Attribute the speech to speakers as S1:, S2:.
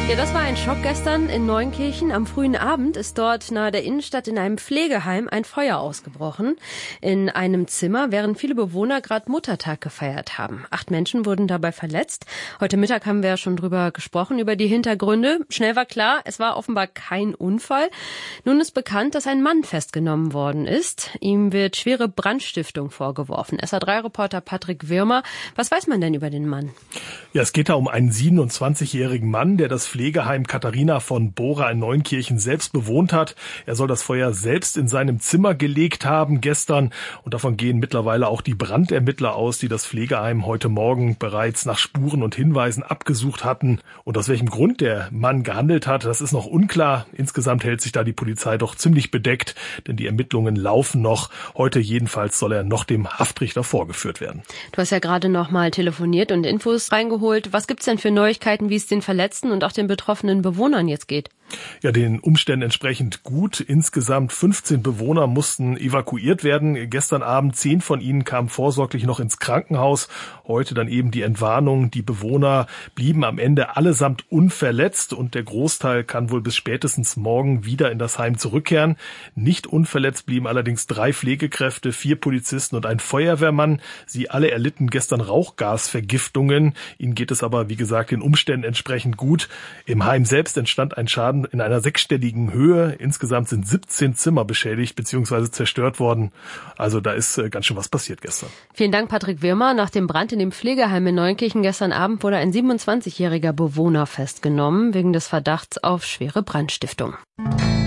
S1: Ja, das war ein Schock gestern in Neunkirchen. Am frühen Abend ist dort nahe der Innenstadt in einem Pflegeheim ein Feuer ausgebrochen. In einem Zimmer, während viele Bewohner gerade Muttertag gefeiert haben. 8 Menschen wurden dabei verletzt. Heute Mittag haben wir ja schon drüber gesprochen, über die Hintergründe. Schnell war klar, es war offenbar kein Unfall. Nun ist bekannt, dass ein Mann festgenommen worden ist. Ihm wird schwere Brandstiftung vorgeworfen. SA3-Reporter Patrick Wirmer. Was weiß man denn über den Mann?
S2: Ja, es geht da um einen 27-jährigen Mann, der das Pflegeheim Katharina von Bora in Neunkirchen selbst bewohnt hat. Er soll das Feuer selbst in seinem Zimmer gelegt haben gestern. Und davon gehen mittlerweile auch die Brandermittler aus, die das Pflegeheim heute Morgen bereits nach Spuren und Hinweisen abgesucht hatten. Und aus welchem Grund der Mann gehandelt hat, das ist noch unklar. Insgesamt hält sich da die Polizei doch ziemlich bedeckt, denn die Ermittlungen laufen noch. Heute jedenfalls soll er noch dem Haftrichter vorgeführt werden.
S1: Du hast ja gerade noch mal telefoniert und Infos reingeholt. Was gibt's denn für Neuigkeiten, wie es den Verletzten und auch den betroffenen Bewohnern jetzt geht?
S2: Ja, den Umständen entsprechend gut. Insgesamt 15 Bewohner mussten evakuiert werden. Gestern Abend 10 von ihnen kamen vorsorglich noch ins Krankenhaus. Heute dann eben die Entwarnung. Die Bewohner blieben am Ende allesamt unverletzt und der Großteil kann wohl bis spätestens morgen wieder in das Heim zurückkehren. Nicht unverletzt blieben allerdings 3 Pflegekräfte, 4 Polizisten und ein Feuerwehrmann. Sie alle erlitten gestern Rauchgasvergiftungen. Ihnen geht es aber, wie gesagt, den Umständen entsprechend gut. Im Heim selbst entstand ein Schaden in einer 6-stelligen Höhe. Insgesamt sind 17 Zimmer beschädigt bzw. zerstört worden. Also da ist ganz schön was passiert gestern.
S1: Vielen Dank, Patrick Wirmer. Nach dem Brand in dem Pflegeheim in Neunkirchen gestern Abend wurde ein 27-jähriger Bewohner festgenommen wegen des Verdachts auf schwere Brandstiftung.